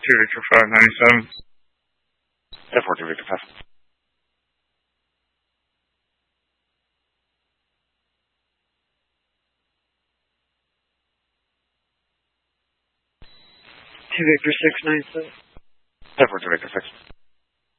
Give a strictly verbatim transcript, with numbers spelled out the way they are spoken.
two Victor five ninety-seven. ten four two Victor five. two Victor six nine seven. ten four two Victor six.